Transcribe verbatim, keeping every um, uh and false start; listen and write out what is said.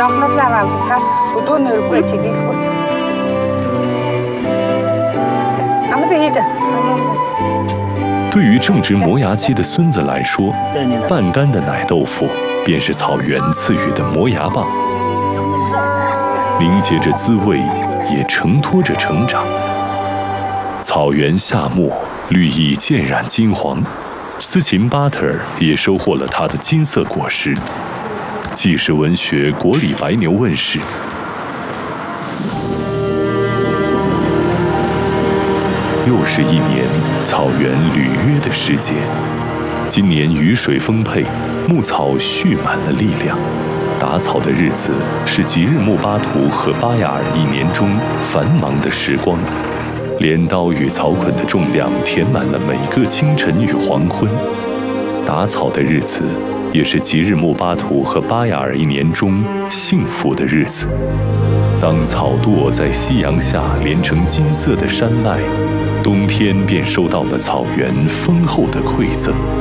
жоохноос аваа үзчихад өдөөнөргүй чидийхгүй. 아무도 해줘. 对于正值磨牙期的孙子来说，半干的奶豆腐便是草原赐予的磨牙棒，凝结着滋味，也承托着成长。草原夏末，绿意渐染金黄，斯琴巴特尔也收获了它的金色果实。纪实文学《国里白牛》问世。又是一年草原履约的时节，今年雨水丰沛，牧草蓄满了力量。打草的日子是吉日木巴图和巴雅尔一年中繁忙的时光，镰刀与草捆的重量填满了每个清晨与黄昏。打草的日子也是吉日木巴图和巴雅尔一年中幸福的日子。当草垛在夕阳下连成金色的山脉，冬天便收到了草原丰厚的馈赠。